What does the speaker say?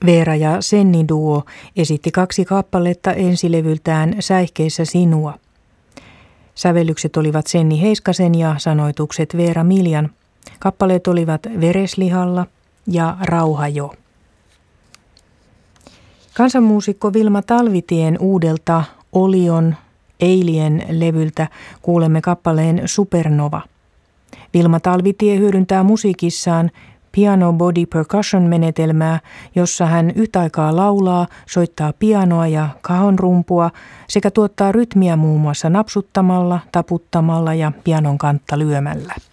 Veera ja Senni duo esitti 2 kappaletta ensilevyltään Säihkeissä sinua. Sävellykset olivat Senni Heiskasen ja sanoitukset Veera Miljan. Kappaleet olivat Vereslihalla ja Rauha jo. Kansanmuusikko Vilma Talvitien uudelta Olion Eilien-levyltä kuulemme kappaleen Supernova. Vilma Talvitie hyödyntää musiikissaan piano body percussion -menetelmää, jossa hän yhtä aikaa laulaa, soittaa pianoa ja kahonrumpua sekä tuottaa rytmiä muun muassa napsuttamalla, taputtamalla ja pianon kantta lyömällä.